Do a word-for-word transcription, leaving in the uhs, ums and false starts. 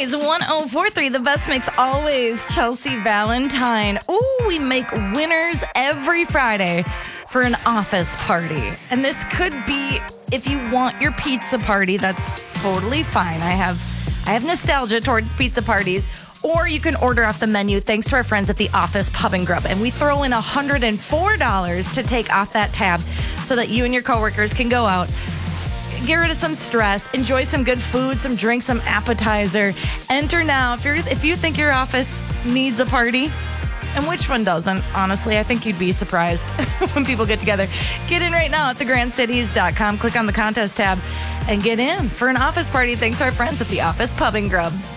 K's one oh four three, the best mix always, Chelsea Valentine. Ooh, we make winners every Friday for an office party. And this could be, if you want your pizza party, that's totally fine. I have I have nostalgia towards pizza parties. Or you can order off the menu thanks to our friends at the Office Pub and Grub. And we throw in one hundred four dollars to take off that tab so that you and your coworkers can go out, get rid of some stress, enjoy some good food, some drinks, some appetizer. Enter now if you're if you think your office needs a party. And which one doesn't? Honestly, I think you'd be surprised when people get together. Get in right now at the grand cities dot com. Click on the contest tab and get in for an office party thanks to our friends at the Office Pub and Grub.